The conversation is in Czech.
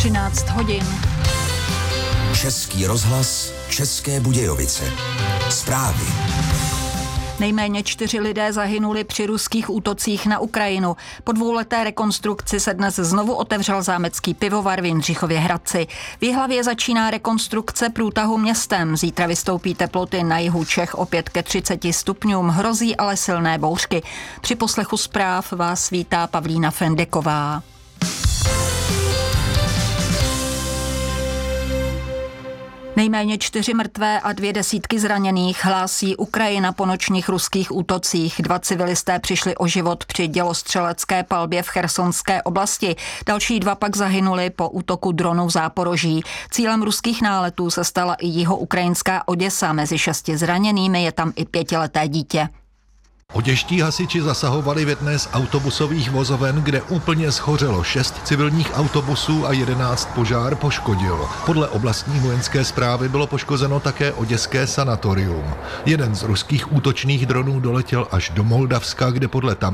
13 hodin. Český rozhlas, České Budějovice. Zprávy. Nejméně 4 lidé zahynuli při ruských útocích na Ukrajinu. Po dvouleté rekonstrukci se dnes znovu otevřel zámecký pivovar v Jindřichově Hradci. V Jihlavě začíná rekonstrukce průtahu městem. Zítra vystoupí teploty na jihu Čech opět ke 30 stupňům, hrozí ale silné bouřky. Při poslechu zpráv vás vítá Pavlína Fendeková. Nejméně 4 mrtvé a 2 desítky zraněných hlásí Ukrajina po nočních ruských útocích. 2 civilisté přišli o život při dělostřelecké palbě v Chersonské oblasti. Další 2 pak zahynuli po útoku dronů v Záporoží. Cílem ruských náletů se stala i jihoukrajinská Oděsa. Mezi 6 zraněnými je tam i 5leté dítě. Oděští hasiči zasahovali v jedné z autobusových vozoven, kde úplně schořelo 6 civilních autobusů a 11 požár poškodilo. Podle oblastní vojenské správy bylo poškozeno také oděské sanatorium. Jeden z ruských útočných dronů doletěl až do Moldavska, kde podle